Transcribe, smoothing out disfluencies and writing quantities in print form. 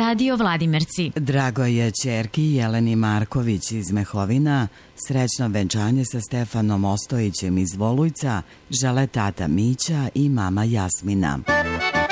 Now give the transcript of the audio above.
Radio Vladimirci. Drago je ćerki Jeleni Marković iz Mehovina. Srećno venčanje sa Stefanom Ostojićem iz Volujca žele tata Mića i mama Jasmina.